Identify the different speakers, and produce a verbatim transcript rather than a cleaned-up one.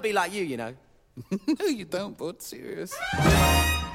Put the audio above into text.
Speaker 1: be like you, you know.
Speaker 2: No, you don't, bud. Serious.